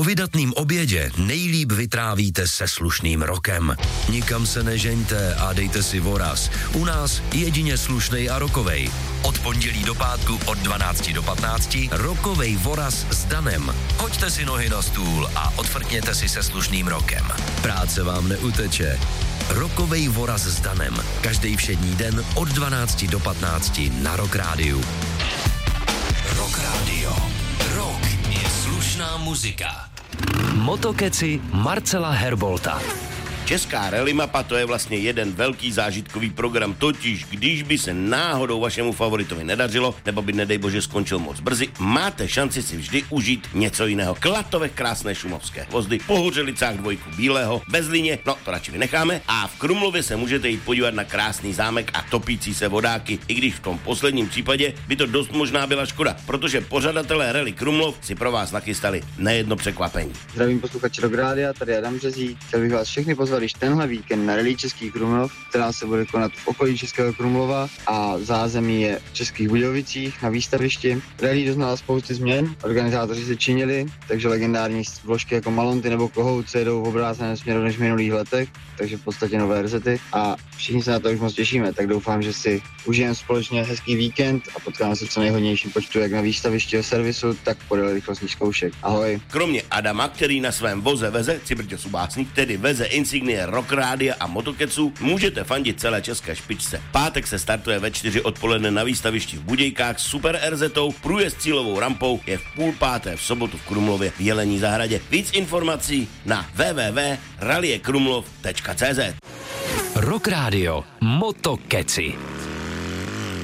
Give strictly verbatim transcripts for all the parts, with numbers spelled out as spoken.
Po vydatným obědě nejlíp vytrávíte se slušným rokem. Nikam se nežeňte a dejte si voraz. U nás jedině slušnej a rokovej. Od pondělí do pátku od dvanácti do patnácti rokovej voraz s Danem. Hoďte si nohy na stůl a odfrkněte si se slušným rokem. Práce vám neuteče. Rokovej voraz s Danem. Každý všední den od dvanácti do patnácti na Rock Rádiu. Rock Rádio. Rock je slušná muzika. Motokeci Marcela Herbolta. Česká rally mapa, to je vlastně jeden velký zážitkový program, totiž když by se náhodou vašemu favoritovi nedařilo, nebo by nedej bože skončil moc brzy, máte šanci si vždy užít něco jiného. Klatovek krásné šumovské hvozdy, po Hořelicách dvojku bílého, bez lině, no to radši vynecháme, a v Krumlově se můžete jít podívat na krásný zámek a topící se vodáky, i když v tom posledním případě by to dost možná byla škoda, protože pořadatelé rally Krumlov si pro vás nachystali nejedno překvapení. Zdravím posluchači Rock Rádia, tady Adam Březík. Chtěl bych vás všechny pozvat již tenhle víkend na rally Český Krumlov, která se bude konat v okolí Českého Krumlova a zázemí je v Českých Budějovicích na výstavišti. Rally doznala spousty změn, organizátoři se činili, takže legendární vložky jako Malonty nebo Kohouce jedou v obráceném směru než v minulých letech, takže v podstatě nové rezety a všichni se na to už moc těšíme, tak doufám, že si užijeme společně hezký víkend a potkáme se v co nejhodnějším počtu jak na výstavišti o servisu, tak podél rychlostních zkoušek. Ahoj. Kromě Adama, který na svém voze veze Cibrťo Subásník, tedy veze insignie Rock Rádia a Motokeců, můžete fandit celé české špičce. Pátek se startuje ve čtyři odpoledne na výstavišti v Budějkách s super erzetou, průjezd cílovou rampou je v půl páté v sobotu v Krumlově v Jelení zahradě. Víc informací na w w w tečka rally krumlov tečka c z. Rock Rádio Motokeci.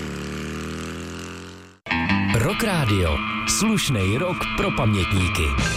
Rock Rádio. Slušnej rock pro pamětníky.